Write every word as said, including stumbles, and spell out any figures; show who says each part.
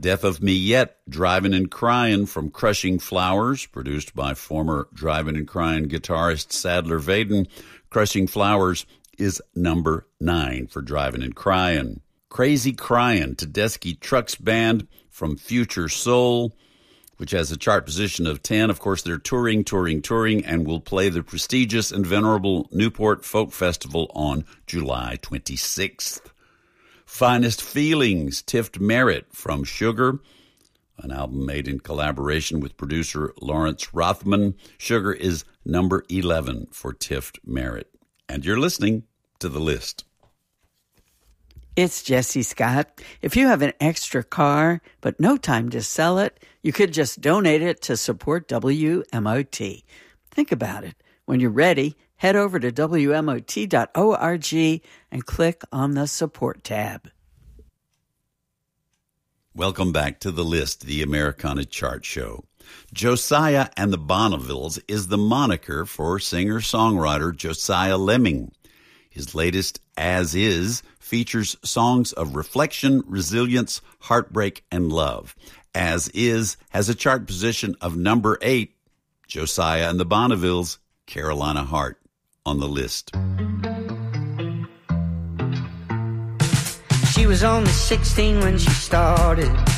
Speaker 1: Death of Me Yet, Drivin' and Cryin' from Crushing Flowers, produced by former Drivin' and Cryin' guitarist Sadler Vaden. Crushing Flowers is number nine for Drivin' and Cryin'. Crazy Cryin', Tedeschi Trucks Band from Future Soul, which has a chart position of ten. Of course, they're touring, touring, touring, and will play the prestigious and venerable Newport Folk Festival on July twenty-sixth. Finest Feelings, Tift Merritt from Sugar, an album made in collaboration with producer Lawrence Rothman. Sugar is number eleven for Tift Merritt. And you're listening to The List.
Speaker 2: It's Jesse Scott. If you have an extra car but no time to sell it, you could just donate it to support W M O T. Think about it. When you're ready, head over to W M O T dot org and click on the support tab.
Speaker 1: Welcome back to The List, the Americana chart show. Josiah and the Bonnevilles is the moniker for singer-songwriter Josiah Lemming. His latest, As Is, features songs of reflection, resilience, heartbreak, and love. As Is has a chart position of number eight. Josiah and the Bonnevilles, Carolina Heart, on The List.
Speaker 3: She was only sixteen when she started.